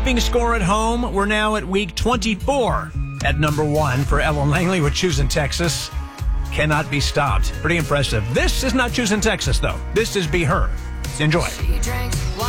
Score at home. We're now at week 24 at number 1 for Ellen Langley with Choosing Texas. Cannot be stopped. Pretty impressive. This is not Choosing Texas, though. This is Be Her. Enjoy.